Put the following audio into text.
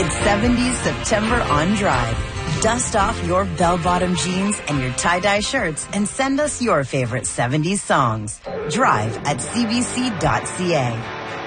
It's 70s September on Drive. Dust off your bell-bottom jeans and your tie-dye shirts and send us your favorite 70s songs. Drive at cbc.ca.